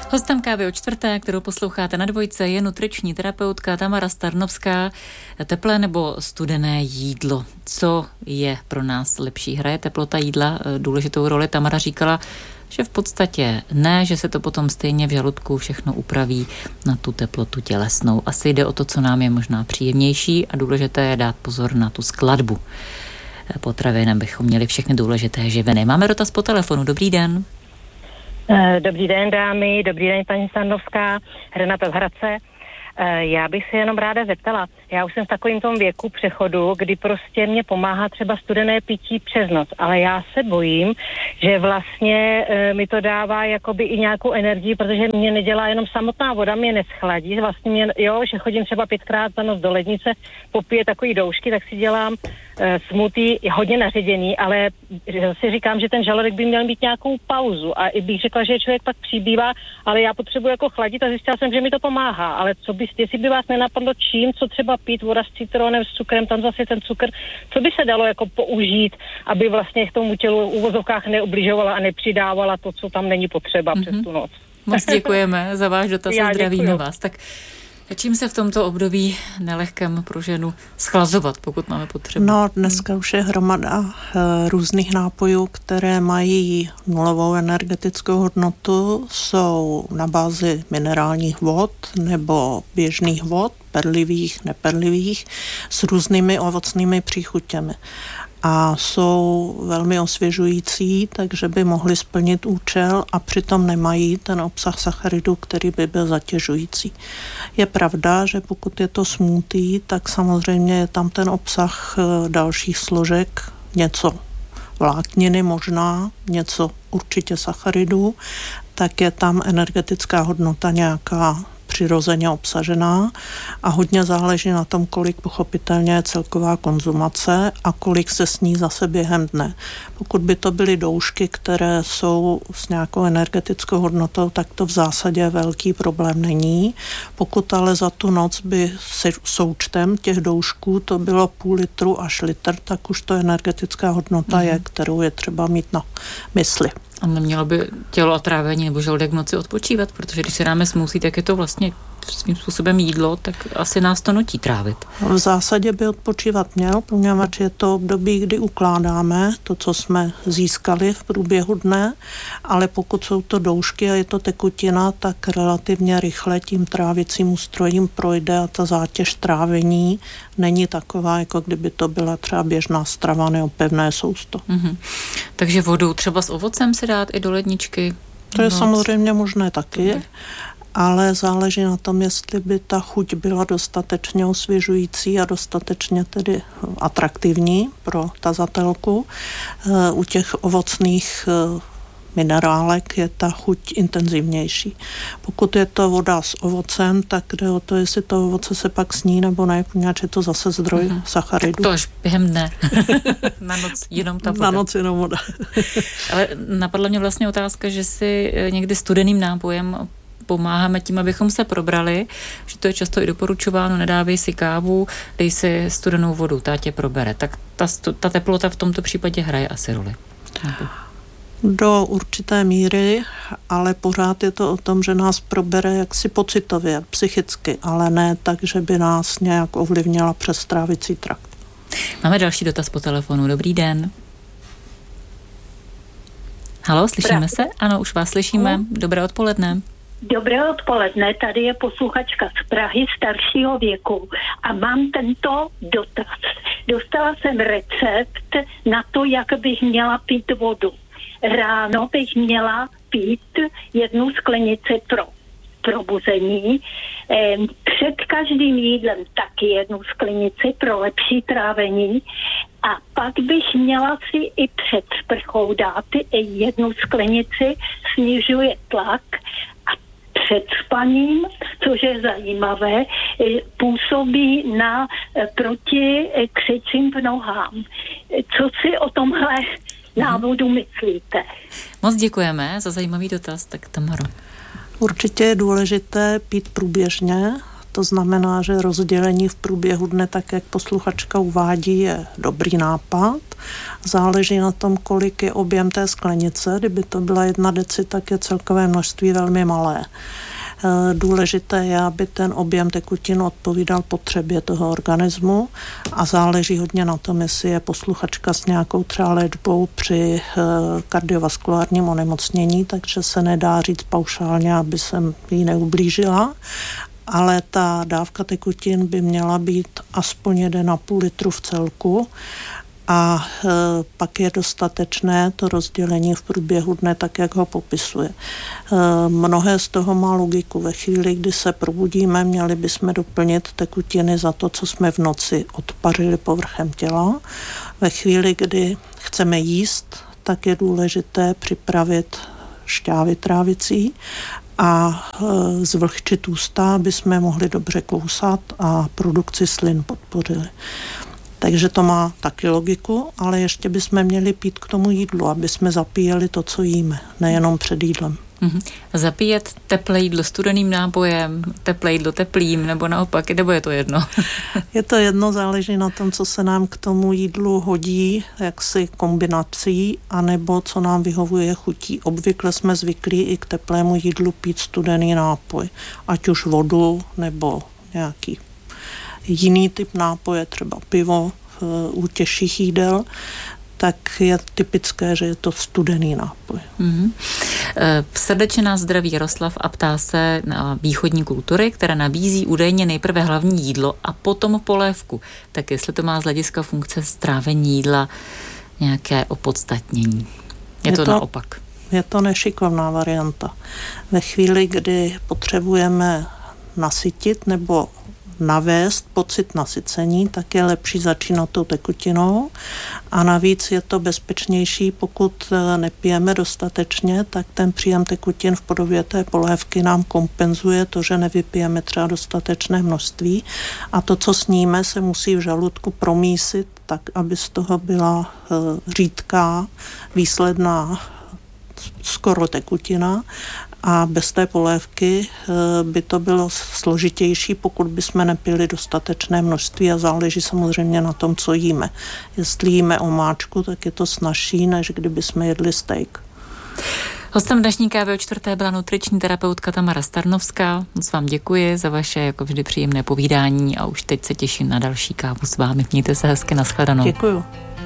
Hostem Kávy o čtvrté, kterou posloucháte na Dvojce, je nutriční terapeutka Tamara Starnovská. Teplé nebo studené jídlo? Co je pro nás lepší? Hraje teplota jídla důležitou roli? Tamara říkala, že v podstatě ne, že se to potom stejně v žaludku všechno upraví na tu teplotu tělesnou. Asi jde o to, co nám je možná příjemnější a důležité je dát pozor na tu skladbu potravin, abychom měli všechny důležité živiny. Máme dotaz po telefonu. Dobrý den. Dobrý den, dámy, dobrý den, paní Starnovská, Renata z Hradce. Já bych se jenom ráda zeptala, já už jsem v takovém tom věku přechodu, kdy prostě mě pomáhá třeba studené pití přes noc, ale já se bojím, že vlastně mi to dává jakoby i nějakou energii, protože mě nedělá jenom samotná voda, mě neschladí, vlastně mě, že chodím třeba 5krát za noc do lednice, popije takový doušky, tak si dělám smoothie, je hodně naředěný, ale si říkám, že ten žaludek by měl mít nějakou pauzu a i bych řekla, že člověk pak přibývá, ale já potřebuji jako chladit a zjistila jsem, že mi to pomáhá, ale jestli by vás nenapadlo čím, co třeba pít, voda s citronem, s cukrem, tam zase ten cukr, co by se dalo jako použít, aby vlastně k tomu tělu v uvozovkách neubližovala a nepřidávala to, co tam není potřeba přes tu noc. Moc děkujeme za váš dotaz a zdravíme vás. Tak čím se v tomto období nelehkém pro ženu schlazovat, pokud máme potřebu? No, dneska už je hromada různých nápojů, které mají nulovou energetickou hodnotu, jsou na bázi minerálních vod nebo běžných vod, perlivých, neperlivých, s různými ovocnými příchutěmi. A jsou velmi osvěžující, takže by mohly splnit účel a přitom nemají ten obsah sacharidů, který by byl zatěžující. Je pravda, že pokud je to smoothie, tak samozřejmě je tam ten obsah dalších složek, něco vlákniny možná, něco určitě sacharidů, tak je tam energetická hodnota nějaká přirozeně obsažená a hodně záleží na tom, kolik pochopitelně je celková konzumace a kolik se sní zase během dne. Pokud by to byly doušky, které jsou s nějakou energetickou hodnotou, tak to v zásadě velký problém není. Pokud ale za tu noc by se součtem těch doušků to bylo půl litru až litr, tak už to energetická hodnota je, kterou je třeba mít na mysli. A nemělo by tělo a trávení nebo žaludek v noci odpočívat, protože když si dáme smoothie, tak je to vlastně svým způsobem jídlo, tak asi nás to nutí trávit. V zásadě by odpočívat měl, poněvadž je to období, kdy ukládáme to, co jsme získali v průběhu dne, ale pokud jsou to doušky a je to tekutina, tak relativně rychle tím trávicím ústrojím projde a ta zátěž trávení není taková, jako kdyby to byla třeba běžná strava nebo pevné sousto. Takže vodu třeba s ovocem se dát i do ledničky? To je samozřejmě možné taky. Ale záleží na tom, jestli by ta chuť byla dostatečně osvěžující a dostatečně tedy atraktivní pro tazatelku. U těch ovocných minerálek je ta chuť intenzivnější. Pokud je to voda s ovocem, tak jde o to, jestli to ovoce se pak sní nebo ne, poněvadž je to zase zdroj sacharidů. To až během dne. Na noc jenom ta voda. Na noc jenom voda. Ale napadla mě vlastně otázka, že si někdy studeným nápojem pomáháme tím, abychom se probrali, že to je často i doporučováno, nedávej si kávu, dej si studenou vodu, ta tě probere. Tak ta teplota v tomto případě hraje asi roli. Do určité míry, ale pořád je to o tom, že nás probere jaksi pocitově, psychicky, ale ne tak, že by nás nějak ovlivnila přes trávicí trakt. Máme další dotaz po telefonu. Dobrý den. Haló, slyšíme se? Ano, už vás slyšíme. Dobré odpoledne. Dobré odpoledne, tady je posluchačka z Prahy staršího věku a mám tento dotaz. Dostala jsem recept na to, jak bych měla pít vodu. Ráno bych měla pít 1 sklenici pro probuzení, před každým jídlem taky 1 sklenici pro lepší trávení a pak bych měla si i před sprchou dát 1 sklenici, snižuje tlak a před spaním, což je zajímavé, působí na proti křečím v nohám. Co si o tomhle návodu myslíte? Moc děkujeme za zajímavý dotaz, tak Tamaro. Určitě je důležité pít průběžně, To znamená, že rozdělení v průběhu dne, tak jak posluchačka uvádí, je dobrý nápad. Záleží na tom, kolik je objem té sklenice. Kdyby to byla 1 deci, tak je celkové množství velmi malé. Důležité je, aby ten objem tekutin odpovídal potřebě toho organismu a záleží hodně na tom, jestli je posluchačka s nějakou třeba léčbou při kardiovaskulárním onemocnění, takže se nedá říct paušálně, aby jsem jí neublížila, ale ta dávka tekutin by měla být aspoň 1,5 litru v celku. A pak je dostatečné to rozdělení v průběhu dne, tak jak ho popisuje. Mnohé z toho má logiku. Ve chvíli, kdy se probudíme, měli bychom doplnit tekutiny za to, co jsme v noci odpařili povrchem těla. Ve chvíli, kdy chceme jíst, tak je důležité připravit šťávy trávicí a zvlhčit ústa, aby jsme mohli dobře kousat a produkci slin podpořili. Takže to má taky logiku, ale ještě bychom měli pít k tomu jídlu, aby jsme zapíjeli to, co jíme, nejenom před jídlem. Zapíjet teplé jídlo studeným nápojem, teplé jídlo teplým, nebo naopak, nebo je to jedno? Je to jedno, záleží na tom, co se nám k tomu jídlu hodí, jaksi kombinací, anebo co nám vyhovuje chutí. Obvykle jsme zvyklí i k teplému jídlu pít studený nápoj, ať už vodu, nebo nějaký jiný typ nápoje, třeba pivo u těžších jídel, tak je typické, že je to studený nápoj. Srdečně nás zdraví Jaroslav a ptá se na východní kultury, která nabízí údajně nejprve hlavní jídlo a potom polévku. Tak jestli to má z hlediska funkce strávení jídla nějaké opodstatnění. Je to naopak. Je to nešikovná varianta. Ve chvíli, kdy potřebujeme nasytit nebo navést pocit nasycení, tak je lepší začínat tou tekutinou a navíc je to bezpečnější, pokud nepijeme dostatečně, tak ten příjem tekutin v podobě té polévky nám kompenzuje to, že nevypijeme třeba dostatečné množství a to, co sníme, se musí v žaludku promísit tak, aby z toho byla řídká, výsledná skoro tekutina. A bez té polévky by to bylo složitější, pokud bychom nepili dostatečné množství a záleží samozřejmě na tom, co jíme. Jestli jíme omáčku, tak je to snazší, než kdyby jsme jedli steak. Hostem dnešní kávy o 4. byla nutriční terapeutka Tamara Starnovská. Moc vám děkuji za vaše jako vždy příjemné povídání a už teď se těším na další kávu s vámi. Mějte se hezky, nashledanou. Děkuju.